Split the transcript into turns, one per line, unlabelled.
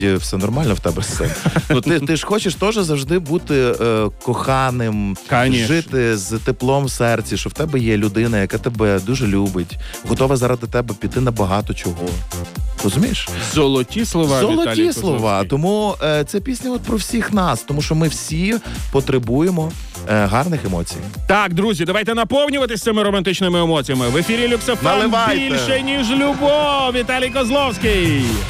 все нормально в тебе з цим. Ну, ти ж хочеш теж завжди бути коханим,
Конечно.
жити з теплом в серці, що в тебе є людина, яка тебе дуже любить, готова заради тебе піти на багато чого. Розумієш?
Золоті слова, Віталій
Золоті слова.
Козловський.
Тому ця пісня от про всіх нас, тому що ми всі потребуємо гарних емоцій.
Так, друзі, давайте наповнюватись цими романтичними емоціями. В ефірі Люксофем
Наливайте.
більше, ніж любов. Віталій Козловський.